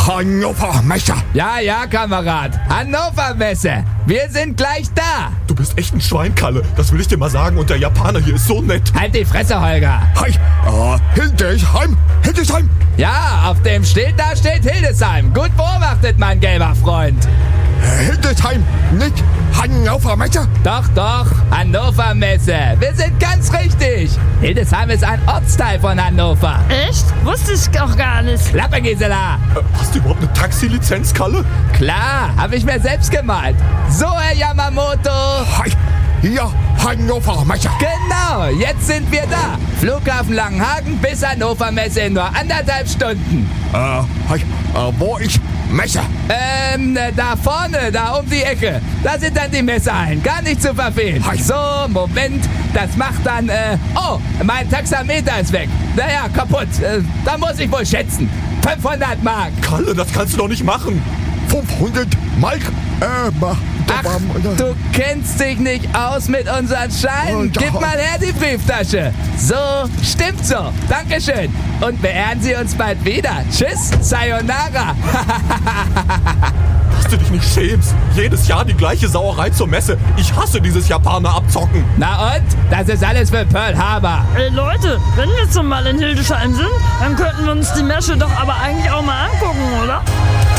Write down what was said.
Hannover Messe. Ja, Kamerad. Hannover Messe. Wir sind gleich da. Du bist echt ein Schwein, Kalle. Das will ich dir mal sagen. Und der Japaner hier ist so nett. Halt die Fresse, Holger. Hi, Hildesheim. Hildesheim. Ja, auf dem Schild da steht Hildesheim. Gut beobachtet, mein gelber Freund. Hildesheim, nicht Hannover Messe. Doch, Hannover Messe. Wir sind ganz richtig. Hildesheim ist ein Ortsteil von Hannover. Echt? Wusste ich auch gar nicht. Klappe, Gisela. Hast du überhaupt eine Taxilizenz, Kalle? Klar, habe ich mir selbst gemalt. So, Herr Yamamoto. Hi, hier Hannover Messe. Genau, jetzt sind wir da. Flughafen Langenhagen bis Hannover Messe in nur 1,5 Stunden. Hi, wo ist Messe? Da vorne, da um die Ecke. Da sind dann die Messehallen, gar nicht zu verfehlen. Hi. So, Moment, das macht dann, oh, mein Taxameter ist weg. Naja, kaputt. Da muss ich wohl schätzen. 500 Mark. Kalle, das kannst du doch nicht machen. 500 Mark? Ach, du kennst dich nicht aus mit unseren Scheinen. Gib mal her die Brieftasche. So, stimmt so. Dankeschön. Und beehren Sie uns bald wieder. Tschüss, Sayonara. Dass du dich nicht schämst. Jedes Jahr die gleiche Sauerei zur Messe. Ich hasse dieses Japaner abzocken. Na und? Das ist alles für Pearl Harbor. Ey Leute, wenn wir jetzt mal in Hildesheim sind, dann könnten wir uns die Messe doch aber eigentlich auch mal angucken, oder?